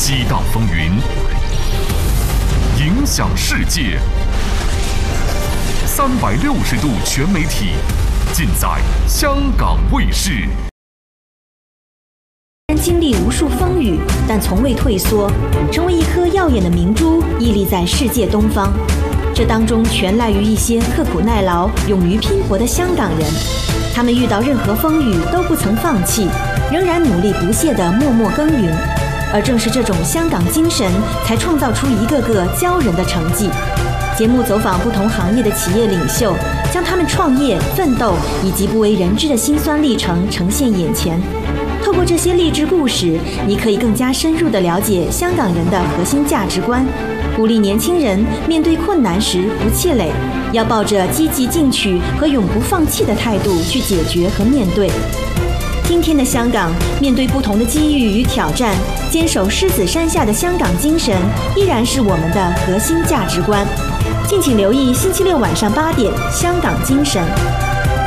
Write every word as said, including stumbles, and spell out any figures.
激荡风云，影响世界。三百六十度全媒体，尽在香港卫视。 经历无数风雨，但从未退缩，成为一颗耀眼的明珠，屹立在世界东方。这当中全赖于一些刻苦耐劳、勇于拼搏的香港人。他们遇到任何风雨都不曾放弃，仍然努力不懈地默默耕耘。而正是这种香港精神，才创造出一个个骄人的成绩。节目走访不同行业的企业领袖，将他们创业、奋斗以及不为人知的辛酸历程呈现眼前。透过这些励志故事，你可以更加深入地了解香港人的核心价值观，鼓励年轻人面对困难时不气馁，要抱着积极进取和永不放弃的态度去解决和面对。今天的香港，面对不同的机遇与挑战，坚守狮子山下的香港精神，依然是我们的核心价值观。敬请留意星期六晚上八点《香港精神》。